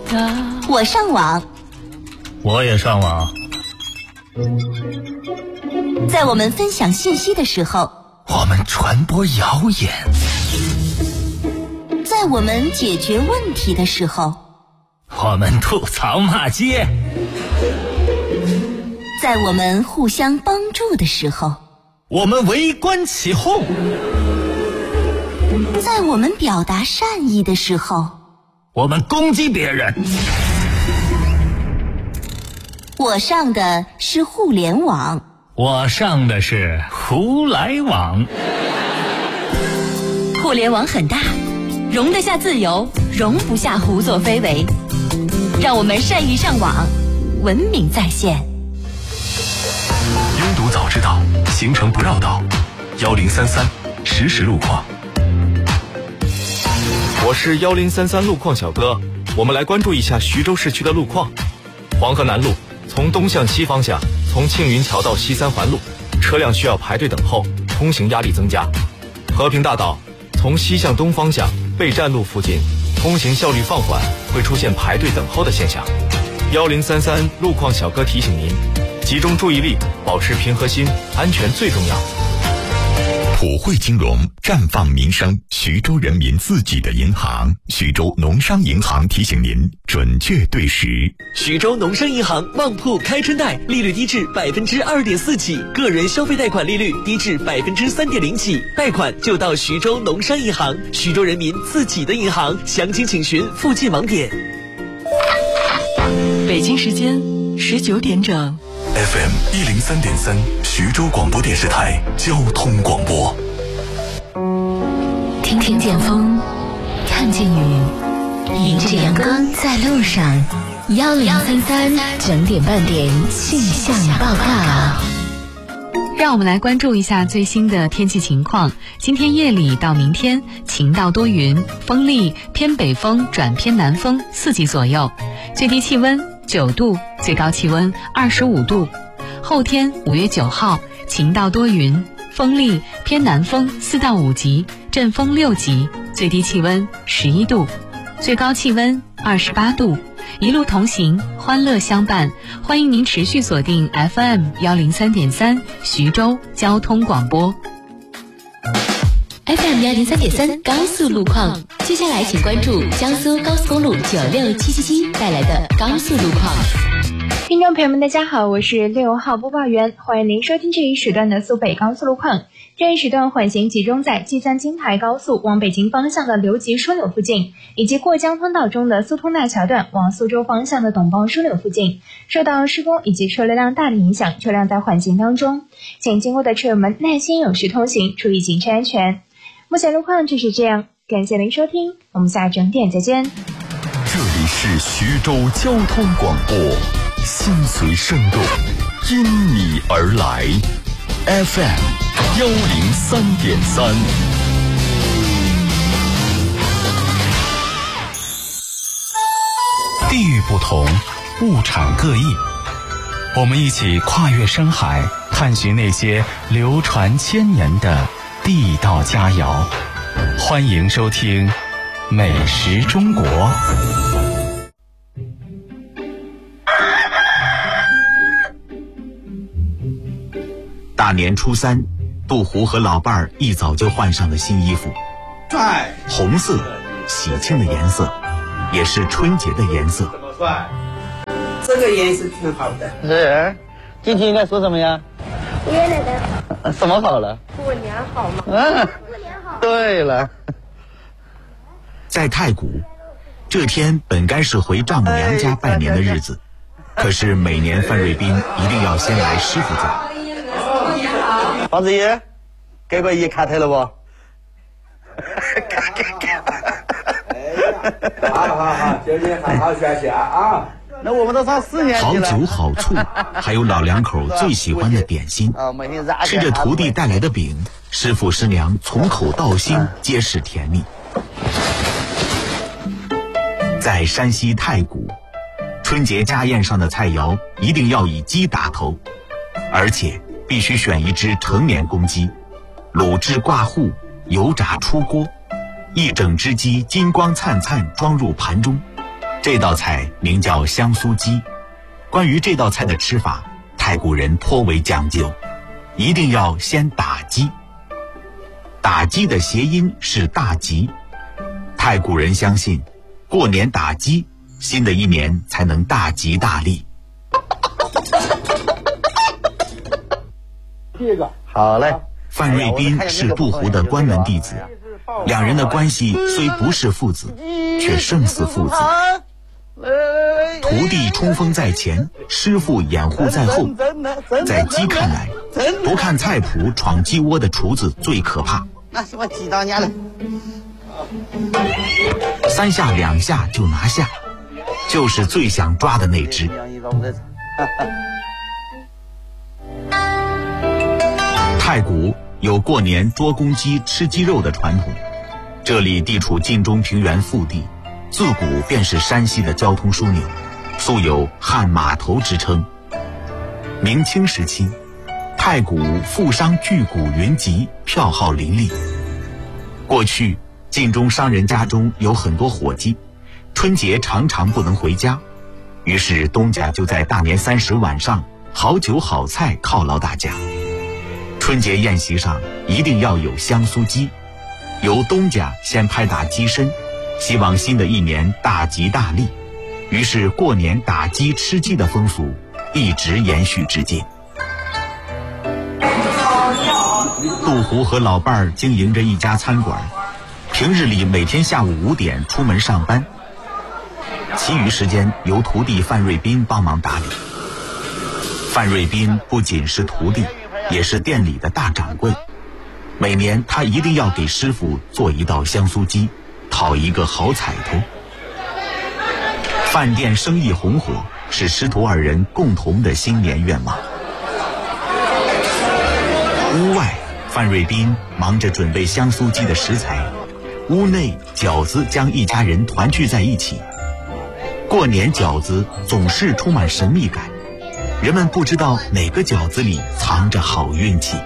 我上网， 我也上网。 在我们分享信息的时候， 我们传播谣言； 在我们解决问题的时候， 我们吐槽骂街； 在我们互相帮助的时候， 我们围观起哄； 在我们表达善意的时候， 我们攻击别人。 我上的是互联网， 我上的是胡来网。 互联网很大，容得下自由，容不下胡作非为。让我们善于上网，文明在线。 拥堵早知道，行程不绕道。1033实时路况。 我是1033路况小哥，我们来关注一下徐州市区的路况。黄河南路从东向西方向，从庆云桥到西三环路，车辆需要排队等候，通行压力增加。和平大道从西向东方向，备战路附近，通行效率放缓，会出现排队等候的现象。1033路况小哥提醒您，集中注意力，保持平和心，安全最重要。 普惠金融，绽放民生，徐州人民自己的银行。徐州农商银行提醒您，准确对时。 徐州农商银行旺铺开春贷，利率低至2.4%起，个人消费贷款利率低至3.0%起，贷款就到徐州农商银行，徐州人民自己的银行。详情请询附近网点。 北京时间19点整。 FM 103.3，徐州广播电视台交通广播。 听见风，看见雨，迎着阳光在路上。1033整点半点气象报告。 让我们来关注一下最新的天气情况。今天夜里到明天晴到多云，风力偏北风转偏南风4级左右，最低气温9度，最高气温25度。后天5月9号晴到多云，风力偏南风4到5级，阵风6级，最低气温11度，最高气温28度。一路同行，欢乐相伴。欢迎您持续锁定 FM 103.3徐州交通广播。 FM 103.3高速路况，接下来请关注江苏高速公路96777带来的高速路况。 听众朋友们大家好，我是6号播报员，欢迎您收听这一时段的苏北高速路况。这一时段缓行集中在济三金台高速往北京方向的刘集枢纽附近，以及过江通道中的苏通大桥段往苏州方向的董报枢纽附近。受到施工以及车流量大的影响，车辆在缓行当中，请经过的车友们耐心有序通行，注意行车安全。目前路况就是这样，感谢您收听，我们下整点再见。 这里是徐州交通广播，心随声动，因你而来。FM 103.3。 地域不同，物产各异，我们一起跨越深海，探寻那些流传千年的地道佳肴。欢迎收听《美食中国》。 大年初3，杜湖和老伴儿一早就换上了新衣服。红色，喜庆的颜色，也是春节的颜色。 怎么帅？这个颜色挺好的。 是，今天应该说什么呀？ 爷爷奶奶好。 什么好了？ 过年好吗？ 过年好。 对了。 在太谷，这天本该是回丈母娘家拜年的日子，可是每年范瑞斌一定要先来师傅家。 房子爷，给个姨看台了不？ 好，今天好好学习啊！ 那我们都上4年级了。 好酒好醋，还有老两口最喜欢的点心。吃着徒弟带来的饼，师傅师娘从口到心皆是甜蜜。在山西太谷，春节家宴上的菜肴一定要以鸡打头，而且必须选一只成年公鸡，卤制挂糊，油炸出锅，一整只鸡金光灿灿装入盘中， 这道菜名叫香酥鸡。关于这道菜的吃法，太谷人颇为讲究，一定要先打鸡。打鸡的谐音是大吉，太谷人相信过年打鸡，新的一年才能大吉大利。 好嘞。 范瑞斌是杜湖的关门弟子，两人的关系虽不是父子，却胜似父子。徒弟冲锋在前，师傅掩护在后。在鸡看来，不看菜谱闯鸡窝的厨子最可怕。 那什么鸡当家了 ，3下2下就拿下，就是最想抓的那只。太谷有过年捉公鸡吃鸡肉的传统，这里地处晋中平原腹地，自古便是山西的交通枢纽，素有汉码头之称。明清时期，太谷富商巨贾云集，票号林立。过去晋中商人家中有很多伙计，春节常常不能回家，于是东家就在大年30晚上好酒好菜犒劳大家。春节宴席上一定要有香酥鸡，由东家先拍打鸡身，希望新的一年大吉大利。于是过年打鸡吃鸡的风俗一直延续至今。杜湖和老伴儿经营着一家餐馆，平日里每天下午5点出门上班，其余时间由徒弟范瑞斌帮忙打理。范瑞斌不仅是徒弟，也是店里的大掌柜，每年他一定要给师傅做一道香酥鸡，讨一个好彩头。饭店生意红火，是师徒2人共同的新年愿望。屋外，范瑞斌忙着准备香酥鸡的食材，屋内饺子将一家人团聚在一起。过年饺子总是充满神秘感，人们不知道哪个饺子里藏着好运气。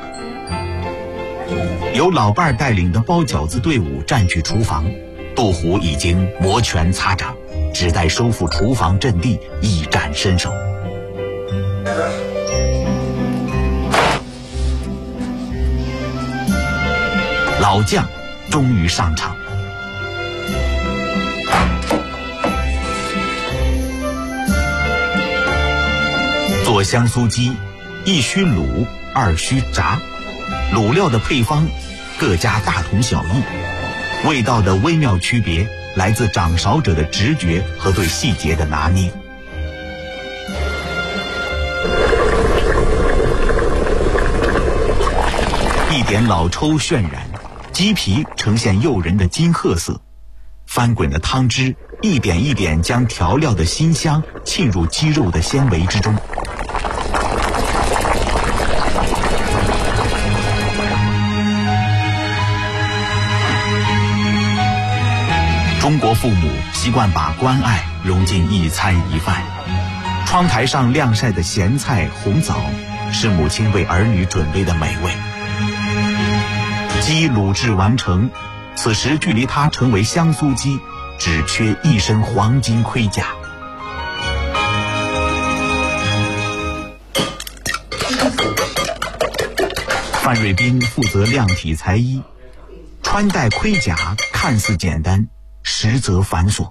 由老伴儿带领的包饺子队伍占据厨房，杜湖已经摩拳擦掌，只待收复厨房阵地，一展身手。老将终于上场。做香酥鸡，一须卤，二须炸，卤料的配方各家大同小异，味道的微妙区别来自掌勺者的直觉和对细节的拿捏。一点老抽渲染，鸡皮呈现诱人的金褐色，翻滚的汤汁一点一点将调料的辛香沁入鸡肉的纤维之中。中国父母习惯把关爱融进一餐一饭，窗台上晾晒的咸菜红枣是母亲为儿女准备的美味。鸡卤制完成，此时距离它成为香酥鸡只缺一身黄金盔甲。范瑞斌负责量体裁衣，穿戴盔甲看似简单，实则繁琐。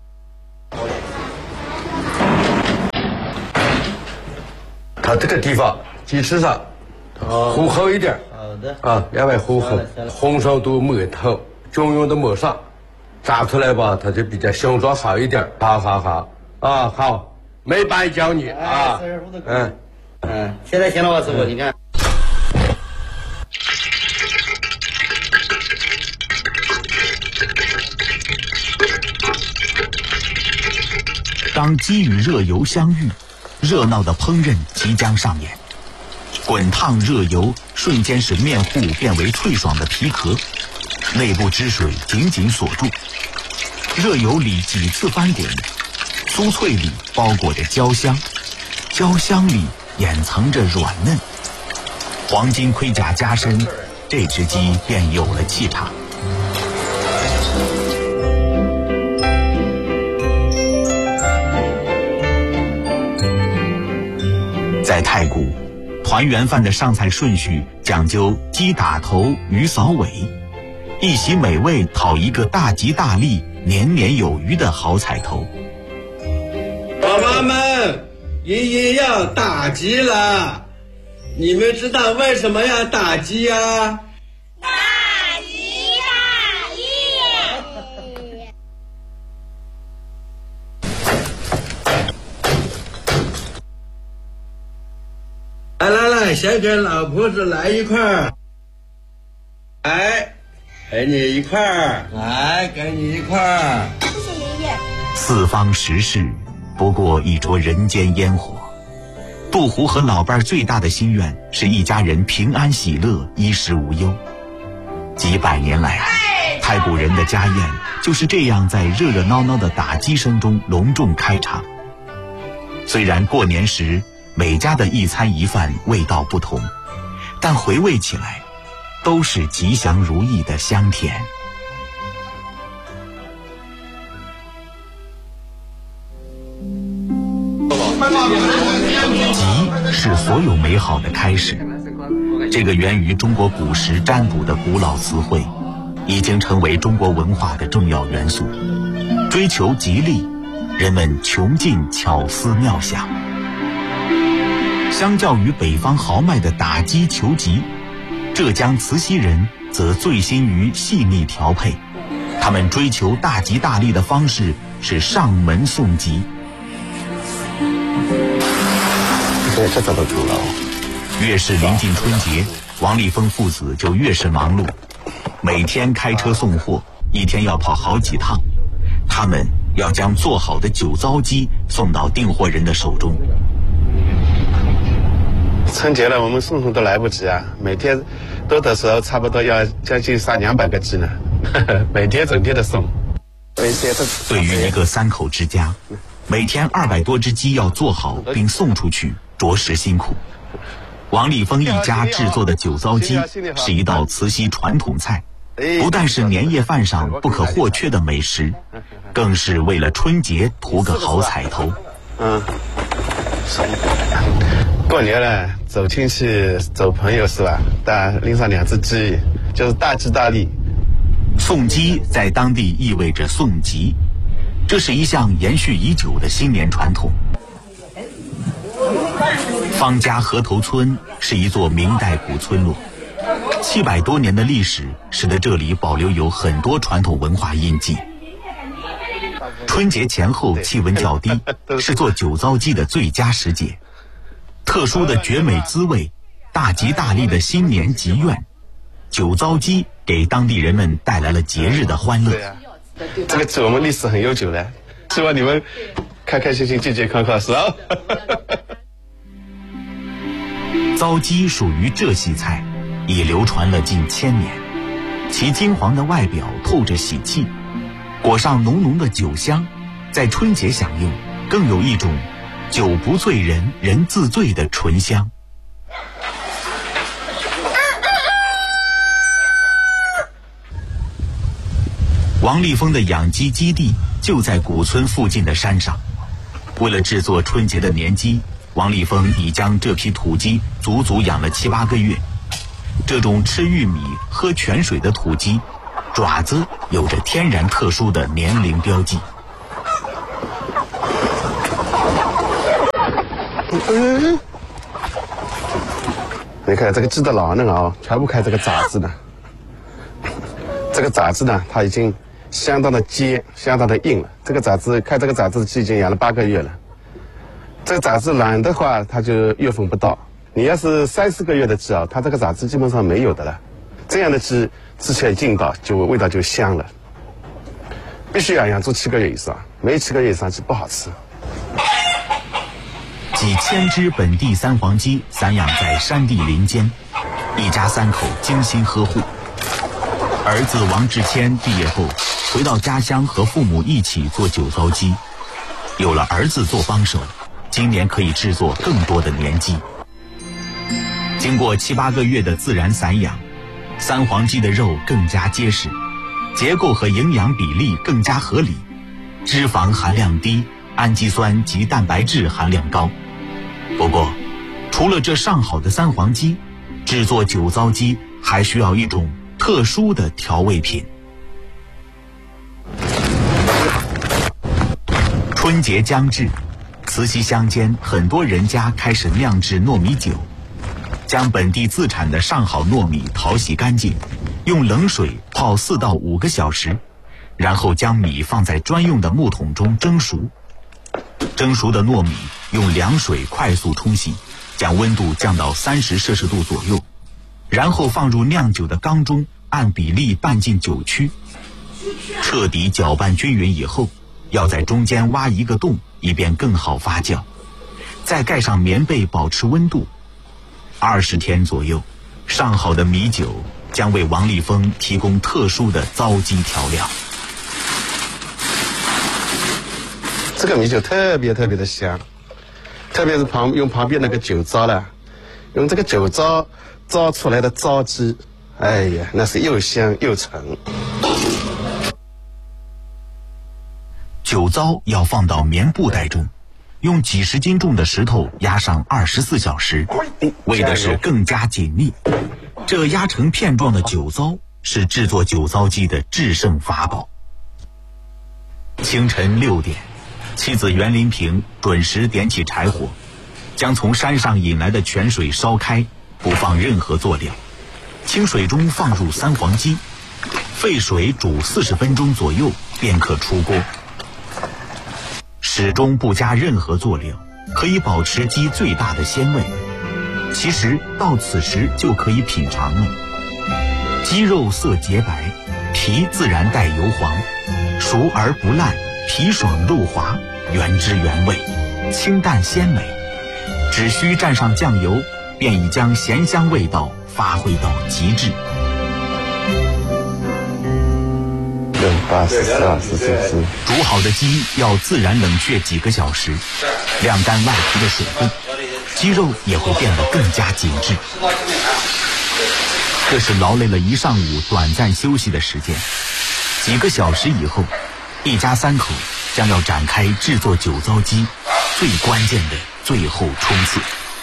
它这个地方鸡翅上糊厚一点，两外糊厚，红烧都抹透，中用的抹上，炸出来吧，它就比较形状好一点。好，没白教你啊。 现在行了，我师傅，你看。 当鸡与热油相遇，热闹的烹饪即将上演。滚烫热油瞬间使面糊变为脆爽的皮壳，内部汁水紧紧锁住。热油里几次翻滚，酥脆里包裹着焦香，焦香里掩藏着软嫩。黄金盔甲加身，这只鸡便有了气场。 太古团圆饭的上菜顺序讲究鸡打头鱼扫尾，一席美味讨一个大吉大利年年有余的好彩头。 宝宝们，爷爷要打鸡了，你们知道为什么要打鸡呀？ 大吉大利！ 来，先跟老婆子来一块儿，来，陪你一块儿，来，跟你一块儿。 谢谢爷爷。 四方食事，不过一桌人间烟火。杜湖和老伴儿最大的心愿是一家人平安喜乐，衣食无忧。几百年来，太古人的家宴就是这样在热热闹闹的打鸡声中隆重开场。虽然过年时每家的一餐一饭味道不同，但回味起来都是吉祥如意的香甜。吉是所有美好的开始，这个源于中国古时占卜的古老词汇，已经成为中国文化的重要元素。追求吉利，人们穷尽巧思妙想。相较于北方豪迈的打鸡求吉，浙江慈溪人则醉心于细腻调配，他们追求大吉大利的方式是上门送吉。 这怎么煮了？ 越是临近春节，王立峰父子就越是忙碌，每天开车送货，一天要跑好几趟。他们要将做好的酒糟鸡送到订货人的手中。 春节了，我们送都来不及啊！每天多的时候差不多要将近200个鸡呢，每天整天的送。 对于一个3口之家，每天200多只鸡要做好并送出去，着实辛苦。王立峰一家制作的酒糟鸡是一道慈溪传统菜，不但是年夜饭上不可或缺的美食，更是为了春节图个好彩头。 过年了，走亲戚走朋友是吧？拎上2只鸡，就是大吉大利。 送鸡在当地意味着送吉，这是一项延续已久的新年传统。方家河头村是一座明代古村落，700多年的历史使得这里保留有很多传统文化印记。春节前后气温较低，是做酒糟鸡的最佳时节。特殊的绝美滋味，大吉大利的新年吉愿，酒糟鸡给当地人们带来了节日的欢乐。 这个是我们历史很悠久的，希望你们开开心心、健健康康，是吧？ 糟鸡属于浙系菜，已流传了近1000年。其金黄的外表透着喜气，裹上浓浓的酒香，在春节享用更有一种酒不醉人人自醉的醇香。王立峰的养鸡基地就在古村附近的山上，为了制作春节的年鸡，王立峰已将这批土鸡足足养了7、8个月。这种吃玉米喝泉水的土鸡，爪子有着天然特殊的年龄标记。 你看这个鸡的老嫩啊，全部看这个爪子呢。这个爪子呢，它已经相当的尖，相当的硬了。这个爪子，看这个爪子的鸡已经养了8个月了。这个爪子软的话，它就月份不到。你要是3、4个月的鸡啊，它这个爪子基本上没有的了。这样的鸡吃起来劲道就味道就香了。必须要养足7个月以上，没7个月以上鸡不好吃。 几千只本地三黄鸡散养在山地林间，一家3口精心呵护。儿子王志谦毕业后回到家乡和父母一起做酒糟鸡，有了儿子做帮手，今年可以制作更多的年鸡。经过7、8个月的自然散养，三黄鸡的肉更加结实，结构和营养比例更加合理，脂肪含量低，氨基酸及蛋白质含量高。不过除了这上好的三黄鸡，制作酒糟鸡还需要一种特殊的调味品。春节将至，慈溪乡间很多人家开始酿制糯米酒，将本地自产的上好糯米淘洗干净，用冷水泡4到5个小时，然后将米放在专用的木桶中蒸熟。蒸熟的糯米用凉水快速冲洗，将温度降到30摄氏度左右，然后放入酿酒的缸中，按比例拌进酒曲，彻底搅拌均匀以后，要在中间挖一个洞，以便更好发酵，再盖上棉被保持温度。20天左右，上好的米酒将为王立峰提供特殊的糟鸡调料。 这个米酒特别的香，特别是用旁边那个酒糟了，用这个酒糟糟出来的糟鸡，哎呀，那是又香又沉。 酒糟要放到棉布袋中，用几十斤重的石头压上24小时，为的是更加紧密。这压成片状的酒糟是制作酒糟鸡的制胜法宝。清晨6点，妻子袁林平准时点起柴火，将从山上引来的泉水烧开，不放任何佐料，清水中放入三黄鸡，沸水煮40分钟左右便可出锅。始终不加任何佐料，可以保持鸡最大的鲜味。其实到此时就可以品尝了。鸡肉色洁白，皮自然带油黄，熟而不烂，皮爽肉滑，原汁原味，清淡鲜美。只需蘸上酱油，便已将咸香味道发挥到极致。煮好的鸡要自然冷却几个小时，晾干外皮的水分，鸡肉也会变得更加紧致。这是劳累了一上午短暂休息的时间。几个小时以后，一家3口将要展开制作酒糟鸡最关键的最后冲刺。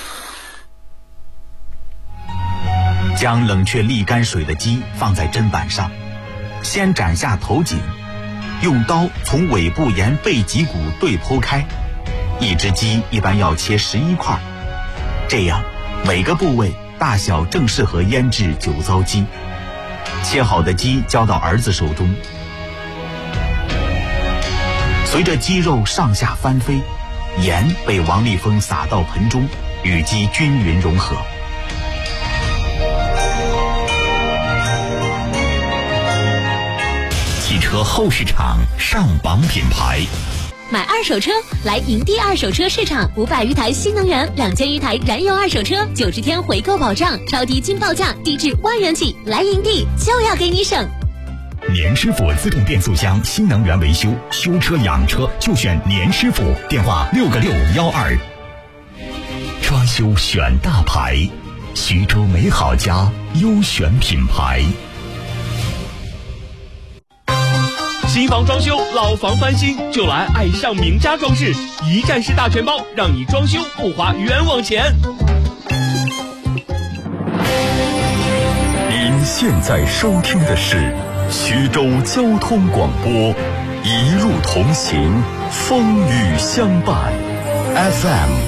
将冷却沥干水的鸡放在砧板上，先斩下头颈，用刀从尾部沿背脊骨对剖开。一只鸡一般要切11块，这样每个部位大小正适合腌制酒糟鸡。切好的鸡交到儿子手中，随着鸡肉上下翻飞，盐被王立峰撒到盆中，与鸡均匀融合。 汽车后市场上榜品牌， 买二手车来营地二手车市场，500余台新能源，2000余台燃油二手车，90天回购保障，超低金报价，低至1万元起，来营地就要给你省。 年师傅自动变速箱新能源维修，修车养车就选年师傅，电话6个612。装修选大牌，徐州美好家优选品牌。 新房装修，老房翻新，就来爱上名家装饰，一站式大全包，让你装修不花冤枉钱。 您现在收听的是徐州交通广播，一路同行，风雨相伴，FM